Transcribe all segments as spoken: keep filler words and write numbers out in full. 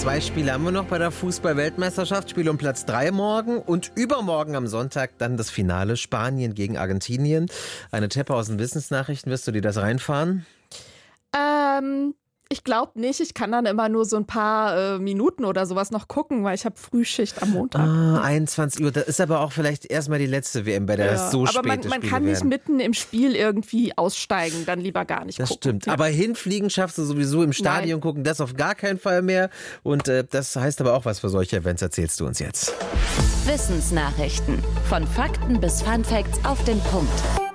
Zwei Spiele haben wir noch bei der Fußball-Weltmeisterschaft. Spiel um Platz drei morgen und übermorgen am Sonntag dann das Finale Spanien gegen Argentinien. Eine Teppe aus den Wissensnachrichten, wirst du dir das reinfahren? Ähm, ich glaube nicht. Ich kann dann immer nur so ein paar äh, Minuten oder sowas noch gucken, weil ich habe Frühschicht am Montag. Ah, einundzwanzig Uhr. Das ist aber auch vielleicht erstmal die letzte W M, bei der ja, das so aber spät man, ist. man kann nicht mitten im Spiel irgendwie aussteigen, dann lieber gar nicht das gucken. Das stimmt. Ja. Aber hinfliegen schaffst du sowieso im Stadion. Nein. Gucken, das auf gar keinen Fall mehr. Und äh, das heißt aber auch was für solche Events, erzählst du uns jetzt. Wissensnachrichten. Von Fakten bis Funfacts auf den Punkt.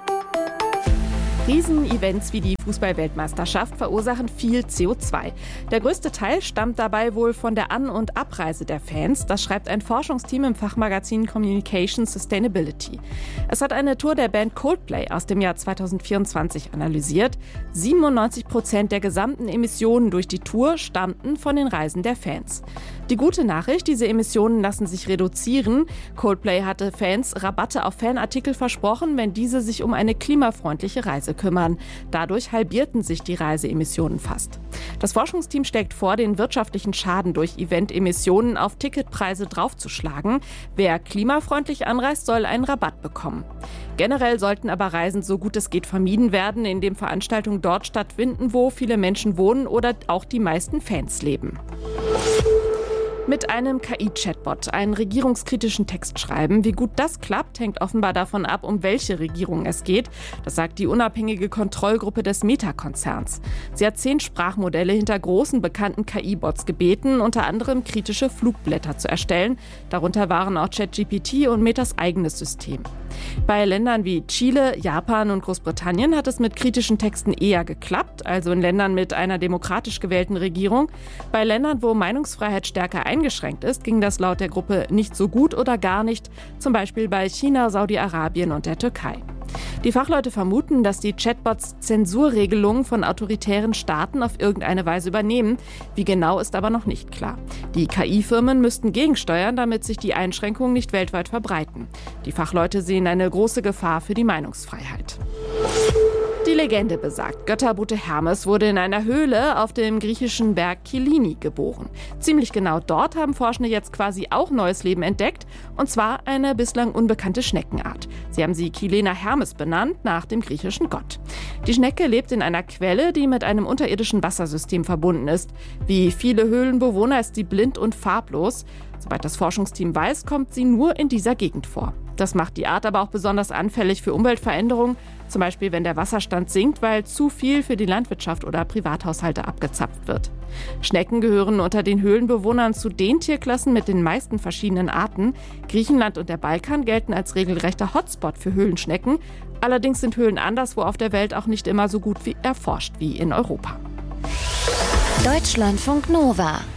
Riesenevents wie die Fußball-Weltmeisterschaft verursachen viel C O zwei. Der größte Teil stammt dabei wohl von der An- und Abreise der Fans. Das schreibt ein Forschungsteam im Fachmagazin Communication Sustainability. Es hat eine Tour der Band Coldplay aus dem Jahr zweitausendvierundzwanzig analysiert. siebenundneunzig Prozent der gesamten Emissionen durch die Tour stammten von den Reisen der Fans. Die gute Nachricht, diese Emissionen lassen sich reduzieren. Coldplay hatte Fans Rabatte auf Fanartikel versprochen, wenn diese sich um eine klimafreundliche Reise kümmern. Dadurch halbierten sich die Reiseemissionen fast. Das Forschungsteam schlägt vor, den wirtschaftlichen Schaden durch Eventemissionen auf Ticketpreise draufzuschlagen. Wer klimafreundlich anreist, soll einen Rabatt bekommen. Generell sollten aber Reisen so gut es geht vermieden werden, indem Veranstaltungen dort stattfinden, wo viele Menschen wohnen oder auch die meisten Fans leben. Mit einem K I-Chatbot einen regierungskritischen Text schreiben. Wie gut das klappt, hängt offenbar davon ab, um welche Regierung es geht. Das sagt die unabhängige Kontrollgruppe des Meta-Konzerns. Sie hat zehn Sprachmodelle hinter großen bekannten K I-Bots gebeten, unter anderem kritische Flugblätter zu erstellen. Darunter waren auch ChatGPT und Metas eigenes System. Bei Ländern wie Chile, Japan und Großbritannien hat es mit kritischen Texten eher geklappt, also in Ländern mit einer demokratisch gewählten Regierung. Bei Ländern, wo Meinungsfreiheit stärker eingeschränkt ist, ging das laut der Gruppe nicht so gut oder gar nicht, zum Beispiel bei China, Saudi-Arabien und der Türkei. Die Fachleute vermuten, dass die Chatbots Zensurregelungen von autoritären Staaten auf irgendeine Weise übernehmen. Wie genau, ist aber noch nicht klar. Die K I-Firmen müssten gegensteuern, damit sich die Einschränkungen nicht weltweit verbreiten. Die Fachleute sehen eine große Gefahr für die Meinungsfreiheit. Die Legende besagt, Götterbote Hermes wurde in einer Höhle auf dem griechischen Berg Kyllini geboren. Ziemlich genau dort haben Forschende jetzt quasi auch neues Leben entdeckt, und zwar eine bislang unbekannte Schneckenart. Sie haben sie Kylena Hermes benannt, nach dem griechischen Gott. Die Schnecke lebt in einer Quelle, die mit einem unterirdischen Wassersystem verbunden ist. Wie viele Höhlenbewohner ist sie blind und farblos. Soweit das Forschungsteam weiß, kommt sie nur in dieser Gegend vor. Das macht die Art aber auch besonders anfällig für Umweltveränderungen, zum Beispiel wenn der Wasserstand sinkt, weil zu viel für die Landwirtschaft oder Privathaushalte abgezapft wird. Schnecken gehören unter den Höhlenbewohnern zu den Tierklassen mit den meisten verschiedenen Arten. Griechenland und der Balkan gelten als regelrechter Hotspot für Höhlenschnecken. Allerdings sind Höhlen anderswo auf der Welt auch nicht immer so gut wie erforscht wie in Europa. Deutschlandfunk Nova